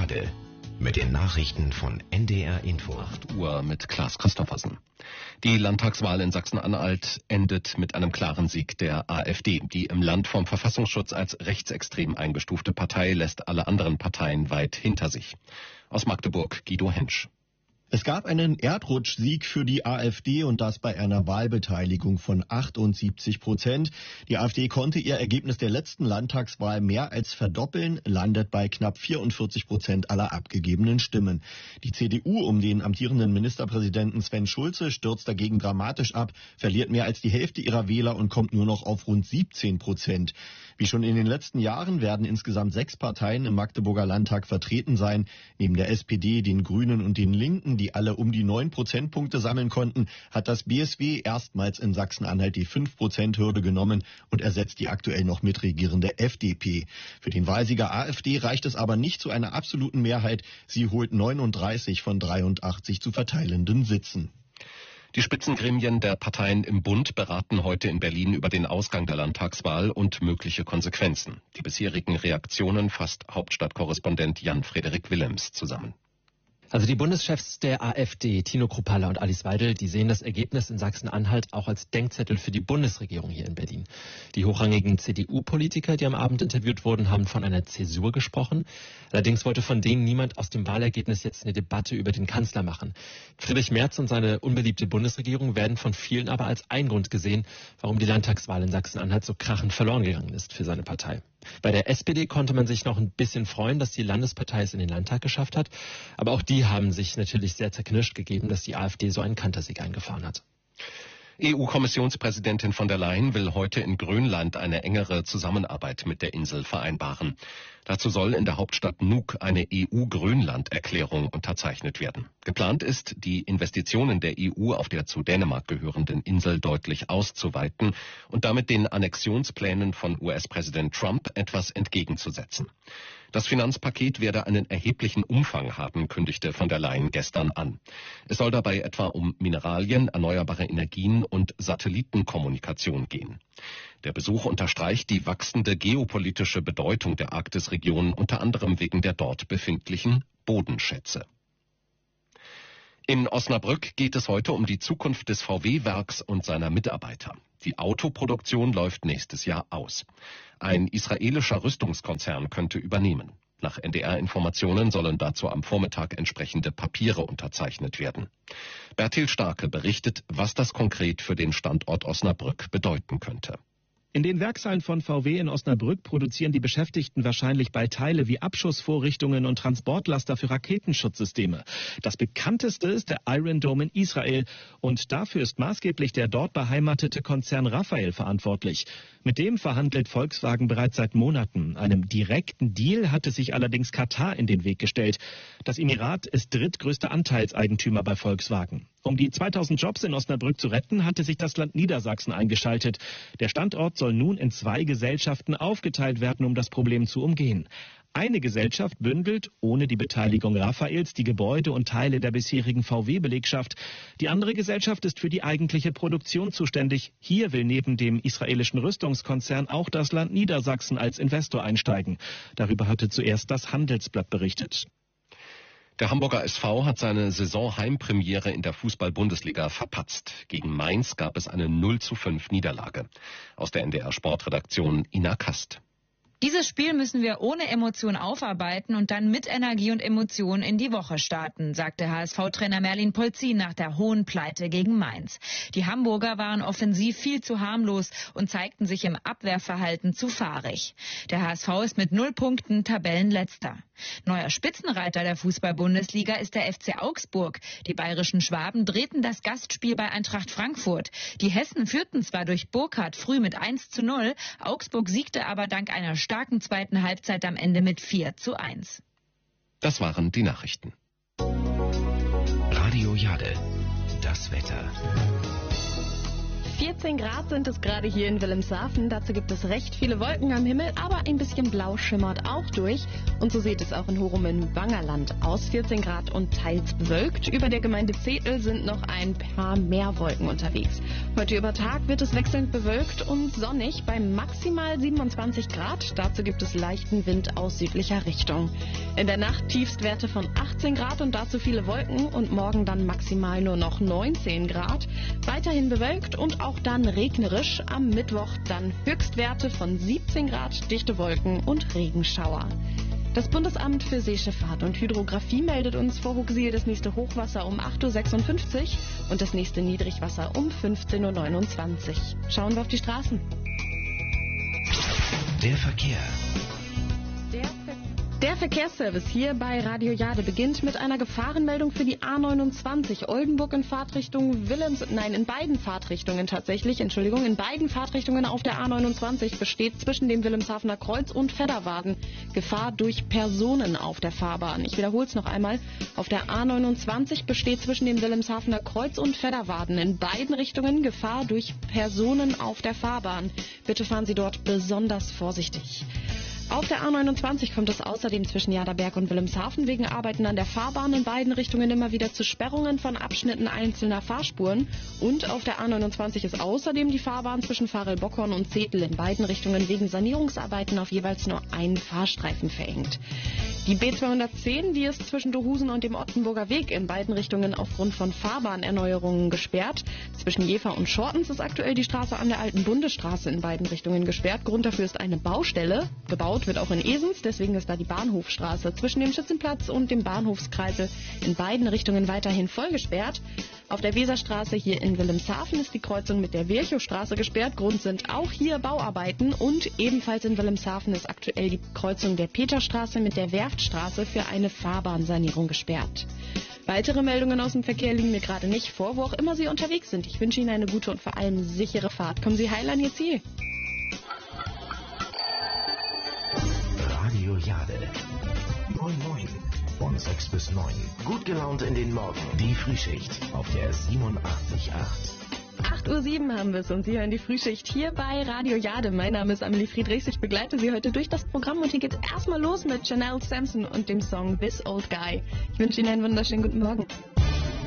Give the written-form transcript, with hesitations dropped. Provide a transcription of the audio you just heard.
Jade mit den Nachrichten von NDR Info. 8 Uhr mit Klaas Christoffersen. Die Landtagswahl in Sachsen-Anhalt endet mit einem klaren Sieg der AfD. Die im Land vom Verfassungsschutz als rechtsextrem eingestufte Partei lässt alle anderen Parteien weit hinter sich. Aus Magdeburg Guido Hensch. Es gab einen Erdrutschsieg für die AfD und das bei einer Wahlbeteiligung von 78%. Die AfD konnte ihr Ergebnis der letzten Landtagswahl mehr als verdoppeln, landet bei knapp 44% aller abgegebenen Stimmen. Die CDU um den amtierenden Ministerpräsidenten Sven Schulze stürzt dagegen dramatisch ab, verliert mehr als die Hälfte ihrer Wähler und kommt nur noch auf rund 17%. Wie schon in den letzten Jahren werden insgesamt 6 Parteien im Magdeburger Landtag vertreten sein. Neben der SPD, den Grünen und den Linken, die alle um die 9 Prozentpunkte sammeln konnten, hat das BSW erstmals in Sachsen-Anhalt die 5%-Hürde genommen und ersetzt die aktuell noch mitregierende FDP. Für den Wahlsieger AfD reicht es aber nicht zu einer absoluten Mehrheit. Sie holt 39 von 83 zu verteilenden Sitzen. Die Spitzengremien der Parteien im Bund beraten heute in Berlin über den Ausgang der Landtagswahl und mögliche Konsequenzen. Die bisherigen Reaktionen fasst Hauptstadtkorrespondent Jan-Frederik Willems zusammen. Also die Bundeschefs der AfD, Tino Kruppalla und Alice Weidel, die sehen das Ergebnis in Sachsen-Anhalt auch als Denkzettel für die Bundesregierung hier in Berlin. Die hochrangigen CDU-Politiker, die am Abend interviewt wurden, haben von einer Zäsur gesprochen. Allerdings wollte von denen niemand aus dem Wahlergebnis jetzt eine Debatte über den Kanzler machen. Friedrich Merz und seine unbeliebte Bundesregierung werden von vielen aber als ein Grund gesehen, warum die Landtagswahl in Sachsen-Anhalt so krachend verloren gegangen ist für seine Partei. Bei der SPD konnte man sich noch ein bisschen freuen, dass die Landespartei es in den Landtag geschafft hat. Aber auch die haben sich natürlich sehr zerknirscht gegeben, dass die AfD so einen Kantersieg eingefahren hat. EU-Kommissionspräsidentin von der Leyen will heute in Grönland eine engere Zusammenarbeit mit der Insel vereinbaren. Dazu soll in der Hauptstadt Nuuk eine EU-Grönland-Erklärung unterzeichnet werden. Geplant ist, die Investitionen der EU auf der zu Dänemark gehörenden Insel deutlich auszuweiten und damit den Annexionsplänen von US-Präsident Trump etwas entgegenzusetzen. Das Finanzpaket werde einen erheblichen Umfang haben, kündigte von der Leyen gestern an. Es soll dabei etwa um Mineralien, erneuerbare Energien und Satellitenkommunikation gehen. Der Besuch unterstreicht die wachsende geopolitische Bedeutung der Arktisregion, unter anderem wegen der dort befindlichen Bodenschätze. In Osnabrück geht es heute um die Zukunft des VW-Werks und seiner Mitarbeiter. Die Autoproduktion läuft nächstes Jahr aus. Ein israelischer Rüstungskonzern könnte übernehmen. Nach NDR-Informationen sollen dazu am Vormittag entsprechende Papiere unterzeichnet werden. Bertil Starke berichtet, was das konkret für den Standort Osnabrück bedeuten könnte. In den Werkshallen von VW in Osnabrück produzieren die Beschäftigten wahrscheinlich bald Teile wie Abschussvorrichtungen und Transportlaster für Raketenschutzsysteme. Das bekannteste ist der Iron Dome in Israel und dafür ist maßgeblich der dort beheimatete Konzern Rafael verantwortlich. Mit dem verhandelt Volkswagen bereits seit Monaten. Einem direkten Deal hatte sich allerdings Katar in den Weg gestellt. Das Emirat ist drittgrößter Anteilseigentümer bei Volkswagen. Um die 2000 Jobs in Osnabrück zu retten, hatte sich das Land Niedersachsen eingeschaltet. Der Standort soll nun in 2 Gesellschaften aufgeteilt werden, um das Problem zu umgehen. Eine Gesellschaft bündelt, ohne die Beteiligung Rafaels, die Gebäude und Teile der bisherigen VW-Belegschaft. Die andere Gesellschaft ist für die eigentliche Produktion zuständig. Hier will neben dem israelischen Rüstungskonzern auch das Land Niedersachsen als Investor einsteigen. Darüber hatte zuerst das Handelsblatt berichtet. Der Hamburger SV hat seine Saisonheimpremiere in der Fußball-Bundesliga verpatzt. Gegen Mainz gab es eine 0:5 Niederlage. Aus der NDR-Sportredaktion Ina Kast. Dieses Spiel müssen wir ohne Emotion aufarbeiten und dann mit Energie und Emotion in die Woche starten, sagte HSV-Trainer Merlin Polzin nach der hohen Pleite gegen Mainz. Die Hamburger waren offensiv viel zu harmlos und zeigten sich im Abwehrverhalten zu fahrig. Der HSV ist mit 0 Punkten Tabellenletzter. Neuer Spitzenreiter der Fußball-Bundesliga ist der FC Augsburg. Die bayerischen Schwaben drehten das Gastspiel bei Eintracht Frankfurt. Die Hessen führten zwar durch Burkhardt früh mit 1:0, Augsburg siegte aber dank einer starken zweiten Halbzeit am Ende mit 4:1. Das waren die Nachrichten. Radio Jade, das Wetter. 14 Grad sind es gerade hier in Wilhelmshaven. Dazu gibt es recht viele Wolken am Himmel, aber ein bisschen blau schimmert auch durch. Und so sieht es auch in Horum im Wangerland aus. 14 Grad und teils bewölkt. Über der Gemeinde Zetel sind noch ein paar mehr Wolken unterwegs. Heute über Tag wird es wechselnd bewölkt und sonnig bei maximal 27 Grad. Dazu gibt es leichten Wind aus südlicher Richtung. In der Nacht Tiefstwerte von 18 Grad und dazu viele Wolken und morgen dann maximal nur noch 19 Grad. Weiterhin bewölkt und auch dann regnerisch. Am Mittwoch dann Höchstwerte von 17 Grad, dichte Wolken und Regenschauer. Das Bundesamt für Seeschifffahrt und Hydrographie meldet uns vor Hooksiel das nächste Hochwasser um 8.56 Uhr und das nächste Niedrigwasser um 15.29 Uhr. Schauen wir auf die Straßen. Der Verkehr. Der Verkehrsservice hier bei Radio Jade beginnt mit einer Gefahrenmeldung für die A29 Oldenburg in Fahrtrichtung in beiden Fahrtrichtungen auf der A29 besteht zwischen dem Wilhelmshavener Kreuz und Vedderwaden Gefahr durch Personen auf der Fahrbahn. Ich wiederhole es noch einmal. Auf der A29 besteht zwischen dem Wilhelmshavener Kreuz und Vedderwaden in beiden Richtungen Gefahr durch Personen auf der Fahrbahn. Bitte fahren Sie dort besonders vorsichtig. Auf der A29 kommt es außerdem zwischen Jaderberg und Wilhelmshaven wegen Arbeiten an der Fahrbahn in beiden Richtungen immer wieder zu Sperrungen von Abschnitten einzelner Fahrspuren. Und auf der A29 ist außerdem die Fahrbahn zwischen Farel-Bockhorn und Zetel in beiden Richtungen wegen Sanierungsarbeiten auf jeweils nur einen Fahrstreifen verengt. Die B210, die ist zwischen Dohusen und dem Ottenburger Weg in beiden Richtungen aufgrund von Fahrbahnerneuerungen gesperrt. Zwischen Jever und Schortens ist aktuell die Straße an der alten Bundesstraße in beiden Richtungen gesperrt. Grund dafür ist eine Baustelle. Gebaut wird auch in Esens, deswegen ist da die Bahnhofstraße zwischen dem Schützenplatz und dem Bahnhofskreisel in beiden Richtungen weiterhin voll gesperrt. Auf der Weserstraße hier in Wilhelmshaven ist die Kreuzung mit der Virchowstraße gesperrt. Grund sind auch hier Bauarbeiten und ebenfalls in Wilhelmshaven ist aktuell die Kreuzung der Peterstraße mit der Werftstraße für eine Fahrbahnsanierung gesperrt. Weitere Meldungen aus dem Verkehr liegen mir gerade nicht vor, wo auch immer Sie unterwegs sind. Ich wünsche Ihnen eine gute und vor allem sichere Fahrt. Kommen Sie heil an Ihr Ziel. Radio Jade. Moin Moin. Von 6 bis 9. Gut gelaunt in den Morgen. Die Frühschicht auf der 87.8. 8.07 Uhr haben wir es und Sie hören die Frühschicht hier bei Radio Jade. Mein Name ist Amelie Friedrichs. Ich begleite Sie heute durch das Programm und hier geht es erstmal los mit Janelle Sampson und dem Song This Old Guy. Ich wünsche Ihnen einen wunderschönen guten Morgen.